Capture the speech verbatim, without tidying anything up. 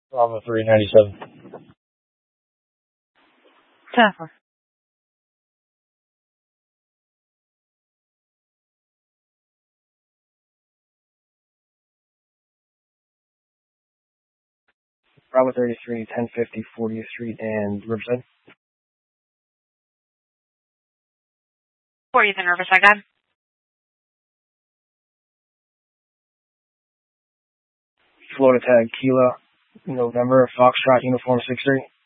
Bravo three ninety-seven. ten four. Bravo thirty-three, ten fifty, fortieth Street and Riverside. fortieth and Riverside, God. Florida Tag, Kilo, November, Foxtrot, Uniform six three.